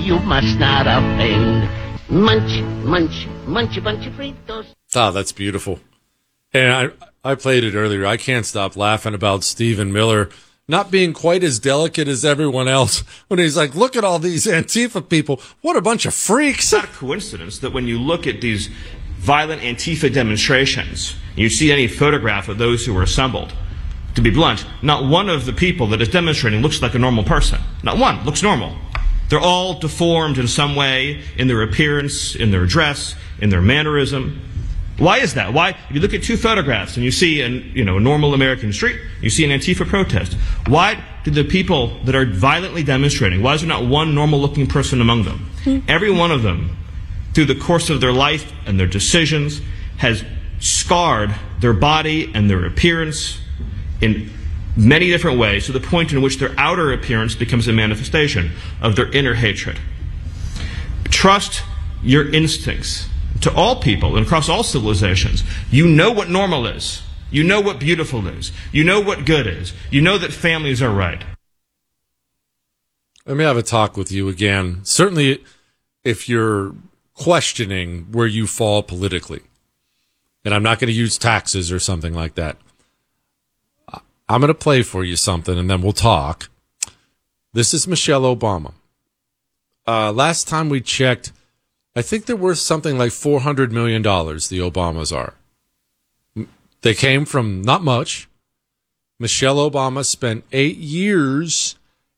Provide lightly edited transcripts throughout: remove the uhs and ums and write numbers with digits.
you must not offend. Munch, munch, munch a bunch of Fritos. Oh, that's beautiful. And I played it earlier. I can't stop laughing about Stephen Miller not being quite as delicate as everyone else when he's like, look at all these Antifa people. What a bunch of freaks. It's not a coincidence that when you look at these violent Antifa demonstrations, you see any photograph of those who were assembled. To be blunt, not one of the people that is demonstrating looks like a normal person. Not one looks normal. They're all deformed in some way, in their appearance, in their dress, in their mannerism. Why is that? Why? If you look at two photographs and you see a normal American street, you see an Antifa protest. Why do the people that are violently demonstrating, why is there not one normal-looking person among them? Every one of them, through the course of their life and their decisions, has scarred their body and their appearance in many different ways, to the point in which their outer appearance becomes a manifestation of their inner hatred. Trust your instincts. To all people and across all civilizations, you know what normal is. You know what beautiful is. You know what good is. You know that families are right. Let me have a talk with you again. Certainly, if you're questioning where you fall politically, and I'm not going to use taxes or something like that, I'm going to play for you something, and then we'll talk. This is Michelle Obama. Last time we checked, I think they're worth something like $400 million, the Obamas are. They came from not much. Michelle Obama spent 8 years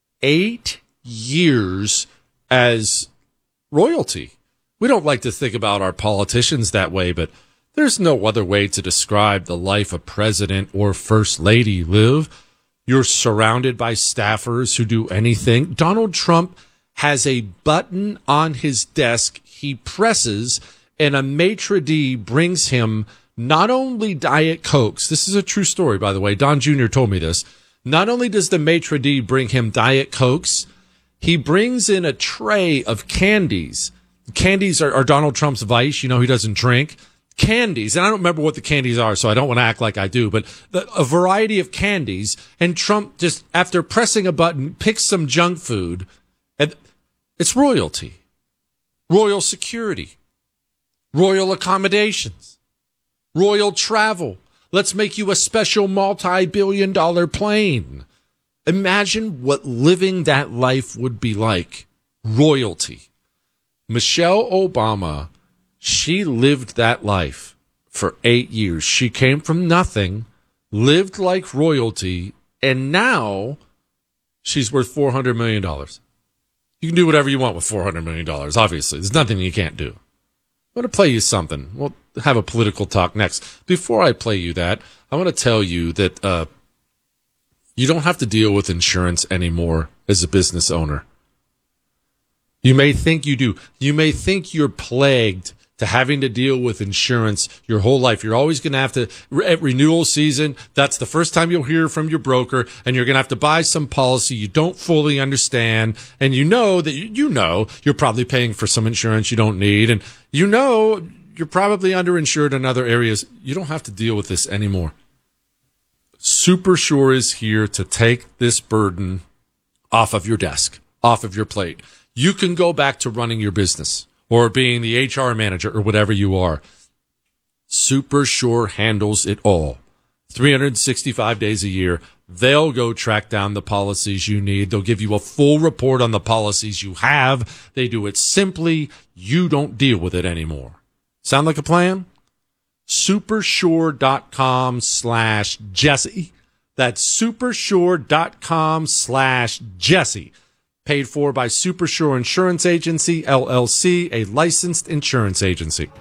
as royalty. We don't like to think about our politicians that way, but there's no other way to describe the life a president or first lady live. You're surrounded by staffers who do anything. Donald Trump has a button on his desk he presses, and a maitre d' brings him not only Diet Cokes. This is a true story, by the way. Don Jr. told me this. Not only does the maitre d' bring him Diet Cokes, he brings in a tray of candies. Candies are Donald Trump's vice. He doesn't drink. Candies, and I don't remember what the candies are, so I don't want to act like I do, but a variety of candies, and Trump just, after pressing a button, picks some junk food, and it's royalty. Royal security, royal accommodations, royal travel. Let's make you a special multi-billion-dollar plane. Imagine what living that life would be like. Royalty. Michelle Obama, she lived that life for 8 years. She came from nothing, lived like royalty, and now she's worth $400 million. You can do whatever you want with $400 million, obviously. There's nothing you can't do. I'm going to play you something. We'll have a political talk next. Before I play you that, I want to tell you that you don't have to deal with insurance anymore as a business owner. You may think you do. You may think you're plagued to having to deal with insurance your whole life. You're always going to have to, at renewal season, that's the first time you'll hear from your broker, and you're going to have to buy some policy you don't fully understand, and you know that you're probably paying for some insurance you don't need, and you're probably underinsured in other areas. You don't have to deal with this anymore. Supersure is here to take this burden off of your desk, off of your plate. You can go back to running your business or being the HR manager or whatever you are. Supersure handles it all. 365 days a year. They'll go track down the policies you need. They'll give you a full report on the policies you have. They do it simply. You don't deal with it anymore. Sound like a plan? Supersure.com/Jesse. That's supersure.com/Jesse. Paid for by Supersure Insurance Agency, LLC, a licensed insurance agency.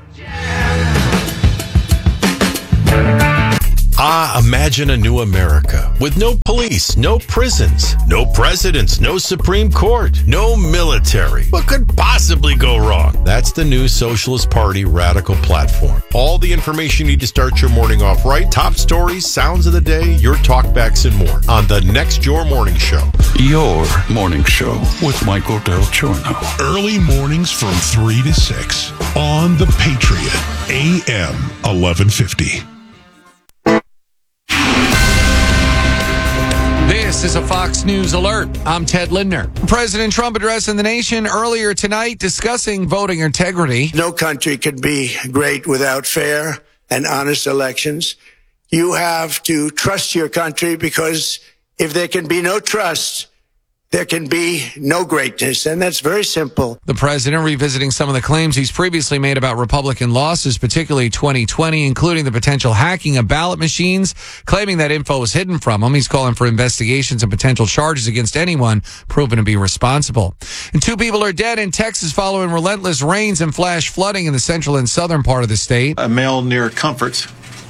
Imagine a new America with no police, no prisons, no presidents, no Supreme Court, no military. What could possibly go wrong? That's the new Socialist Party radical platform. All the information you need to start your morning off right. Top stories, sounds of the day, your talkbacks, and more on the Next Your Morning Show. Your morning show with Michael Del Giorno. Early mornings from 3 to 6 on The Patriot, AM 1150. This This is a Fox News alert. I'm Ted Lindner. President Trump addressing the nation earlier tonight discussing voting integrity. No country can be great without fair and honest elections. You have to trust your country, because if there can be no trust, there can be no greatness, and that's very simple. The president revisiting some of the claims he's previously made about Republican losses, particularly 2020, including the potential hacking of ballot machines, claiming that info was hidden from him. He's calling for investigations and potential charges against anyone proven to be responsible. And 2 people are dead in Texas following relentless rains and flash flooding in the central and southern part of the state. A male near Comforts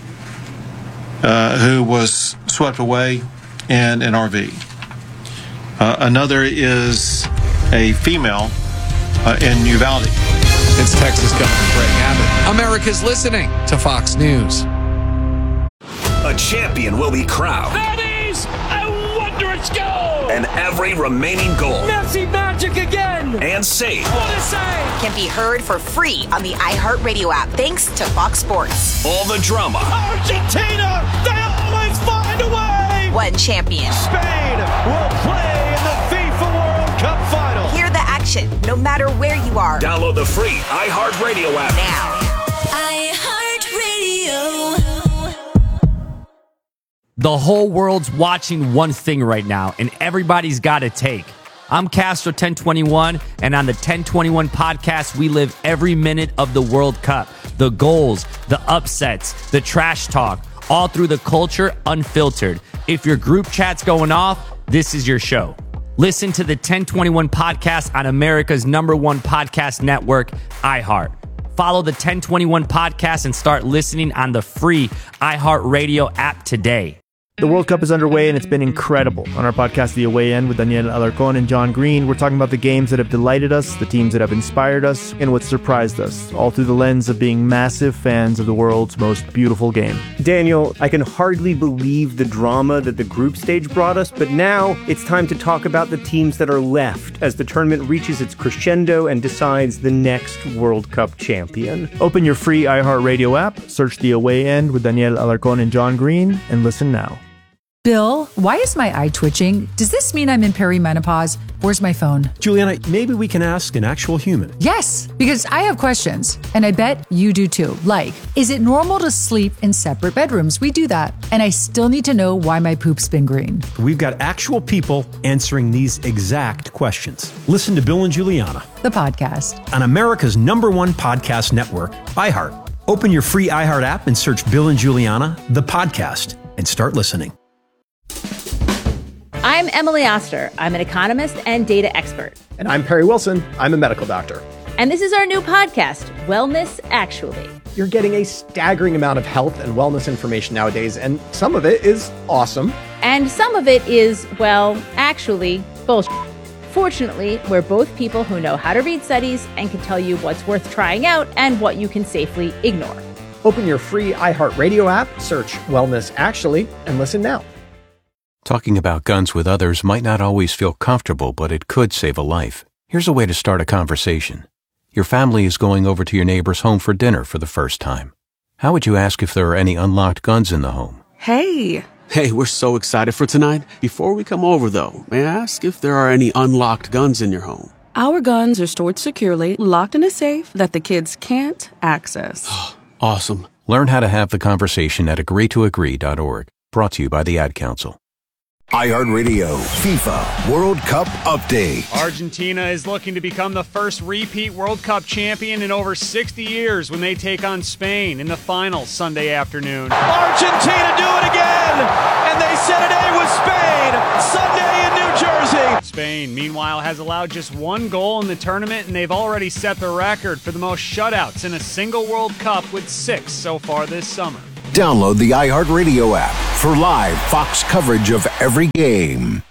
who was swept away in an RV. Another is a female in Uvalde. It's Texas Governor Greg Abbott. America's listening to Fox News. A champion will be crowned. That is a wondrous goal! And every remaining goal. Messi magic again! And save. What a save! Can be heard for free on the iHeartRadio app, thanks to Fox Sports. All the drama. Argentina! They always find a way! One champion. Spain will play in the FIFA World Cup final. Hear the action, no matter where you are. Download the free iHeartRadio app now. iHeartRadio. The whole world's watching one thing right now, and everybody's got a take. I'm Castro 1021, and on the 1021 podcast, we live every minute of the World Cup. The goals, the upsets, the trash talk, all through the culture, unfiltered. If your group chat's going off, this is your show. Listen to the 1021 podcast on America's #1 podcast network, iHeart. Follow the 1021 podcast and start listening on the free iHeartRadio app today. The World Cup is underway, and it's been incredible. On our podcast, The Away End, with Daniel Alarcón and John Green, we're talking about the games that have delighted us, the teams that have inspired us, and what surprised us, all through the lens of being massive fans of the world's most beautiful game. Daniel, I can hardly believe the drama that the group stage brought us, but now it's time to talk about the teams that are left as the tournament reaches its crescendo and decides the next World Cup champion. Open your free iHeartRadio app, search The Away End with Daniel Alarcón and John Green, and listen now. Bill, why is my eye twitching? Does this mean I'm in perimenopause? Where's my phone? Juliana, maybe we can ask an actual human. Yes, because I have questions, and I bet you do too. Like, is it normal to sleep in separate bedrooms? We do that. And I still need to know why my poop's been green. We've got actual people answering these exact questions. Listen to Bill and Juliana, the podcast, on America's #1 podcast network, iHeart. Open your free iHeart app and search Bill and Juliana, the podcast, and start listening. I'm Emily Oster. I'm an economist and data expert. And I'm Perry Wilson. I'm a medical doctor. And this is our new podcast, Wellness Actually. You're getting a staggering amount of health and wellness information nowadays, and some of it is awesome. And some of it is, well, actually, bullshit. Fortunately, we're both people who know how to read studies and can tell you what's worth trying out and what you can safely ignore. Open your free iHeartRadio app, search Wellness Actually, and listen now. Talking about guns with others might not always feel comfortable, but it could save a life. Here's a way to start a conversation. Your family is going over to your neighbor's home for dinner for the first time. How would you ask if there are any unlocked guns in the home? Hey, we're so excited for tonight. Before we come over, though, may I ask if there are any unlocked guns in your home? Our guns are stored securely, locked in a safe that the kids can't access. Awesome. Learn how to have the conversation at agreetoagree.org. Brought to you by the Ad Council. iHeartRadio FIFA World Cup Update. Argentina is looking to become the first repeat World Cup champion in over 60 years when they take on Spain in the final Sunday afternoon. Argentina do it again, and they set an A with Spain Sunday in New Jersey. Spain, meanwhile, has allowed just one goal in the tournament, and they've already set the record for the most shutouts in a single World Cup with 6 so far this summer. Download the iHeartRadio app for live Fox coverage of every game.